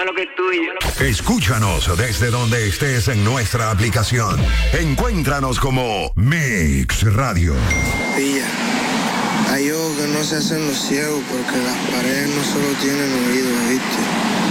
Toma lo que es tuyo. Escúchanos desde donde estés en nuestra aplicación. Encuéntranos como Mix Radio. Pilla, hay ojos que no se hacen los ciegos porque las paredes no solo tienen oídos, ¿viste?